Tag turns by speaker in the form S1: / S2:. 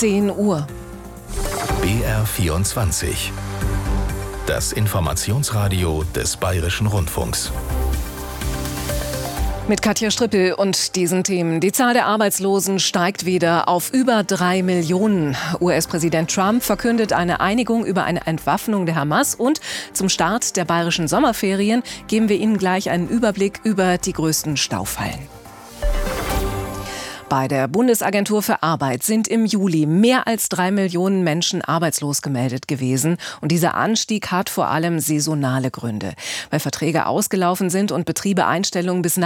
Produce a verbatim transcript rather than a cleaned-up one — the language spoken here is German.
S1: zehn Uhr.
S2: B R vierundzwanzig. Das Informationsradio des Bayerischen Rundfunks.
S1: Mit Katja Strippel und diesen Themen. Die Zahl der Arbeitslosen steigt wieder auf über drei Millionen. U S-Präsident Trump verkündet eine Einigung über eine Entwaffnung der Hamas. Und zum Start der bayerischen Sommerferien geben wir Ihnen gleich einen Überblick über die größten Staufallen. Bei der Bundesagentur für Arbeit sind im Juli mehr als drei Millionen Menschen arbeitslos gemeldet gewesen. Und dieser Anstieg hat vor allem saisonale Gründe. Weil Verträge ausgelaufen sind und Betriebe Einstellungen bis